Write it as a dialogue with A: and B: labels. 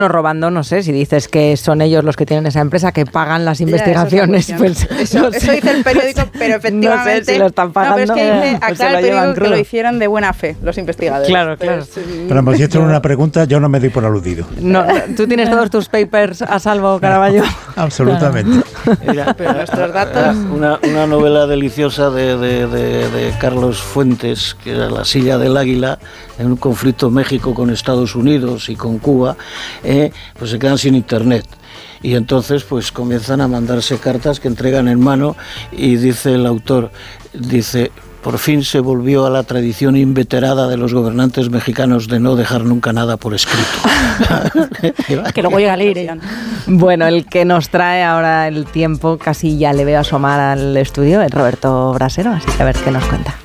A: robando, no sé, si dices que son ellos los que tienen esa empresa, que pagan las investigaciones, pues...
B: Eso dice el periódico, pero efectivamente...
A: No sé si lo están pagando.
B: No, pero es que dice,
A: pues
B: aclara el periódico que lo hicieron de buena fe, los investigadores.
A: Claro.
C: Pero si esto es una pregunta, yo no me doy por aludido.
A: No, tú tienes todos tus papers a salvo, Caraballo.
C: Absolutamente.
D: Mira,
B: nuestros datos...
D: Una novela deliciosa de Carlos Fuentes, que era La silla del águila, en un conflicto México con Estados Unidos y con Cuba, pues se quedan sin internet. Y entonces pues comienzan a mandarse cartas que entregan en mano y dice el autor, por fin se volvió a la tradición inveterada de los gobernantes mexicanos de no dejar nunca nada por escrito.
B: Que luego llega Leire.
A: Bueno, el que nos trae ahora el tiempo, casi ya le veo asomar al estudio, es Roberto Brasero, así que a ver qué nos cuenta.